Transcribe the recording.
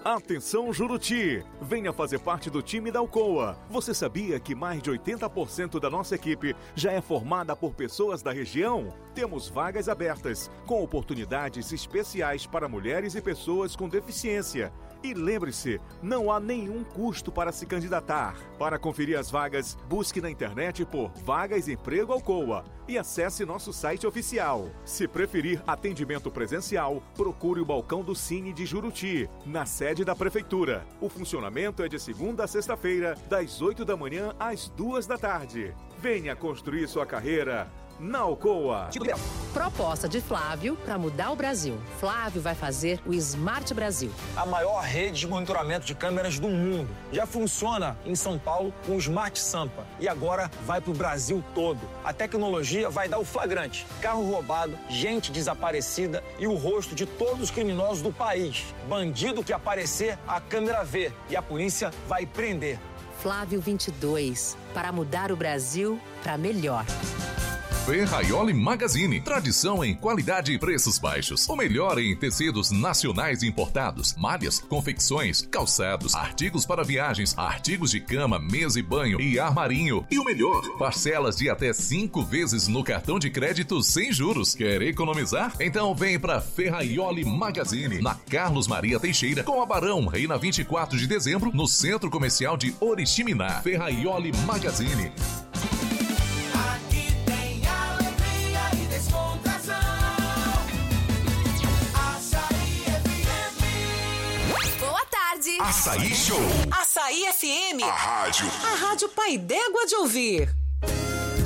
Atenção Juruti! Venha fazer parte do time da Alcoa. Você sabia que mais de 80% da nossa equipe já é formada por pessoas da região? Temos vagas abertas, com oportunidades especiais para mulheres e pessoas com deficiência. E lembre-se, não há nenhum custo para se candidatar. Para conferir as vagas, busque na internet por Vagas Emprego Alcoa e acesse nosso site oficial. Se preferir atendimento presencial, procure o balcão do Cine de Juruti, na sede da Prefeitura. O funcionamento é de segunda a sexta-feira, das 8 da manhã às 2 da tarde. Venha construir sua carreira na Alcoa. Proposta de Flávio para mudar o Brasil. Flávio vai fazer o Smart Brasil. A maior rede de monitoramento de câmeras do mundo. Já funciona em São Paulo com o Smart Sampa. E agora vai para o Brasil todo. A tecnologia vai dar o flagrante. Carro roubado, gente desaparecida e o rosto de todos os criminosos do país. Bandido que aparecer, a câmera vê. E a polícia vai prender. Flávio 22. Para mudar o Brasil para melhor. Ferraioli Magazine, tradição em qualidade e preços baixos. O melhor em tecidos nacionais importados, malhas, confecções, calçados, artigos para viagens, artigos de cama, mesa e banho e armarinho. E o melhor, parcelas de até 5 vezes no cartão de crédito sem juros. Quer economizar? Então vem para Ferraioli Magazine, na Carlos Maria Teixeira, com a Barão, Reina 24 de dezembro, no Centro Comercial de Oriximiná. Ferraioli Magazine. Açaí Show. Açaí FM. A rádio Pai d'égua de ouvir.